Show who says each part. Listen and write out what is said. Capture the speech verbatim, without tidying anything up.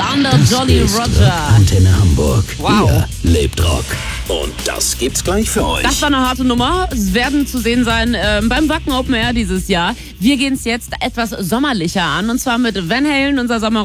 Speaker 1: Thunder Jolly Roger.
Speaker 2: Antenne Hamburg.
Speaker 1: Wow.
Speaker 2: Hier lebt Rock. Und das gibt's gleich für euch.
Speaker 1: Das war eine harte Nummer. Es werden zu sehen sein ähm, beim Wacken Open Air dieses Jahr. Wir gehen es jetzt etwas sommerlicher an. Und zwar mit Van Halen, unser Sommer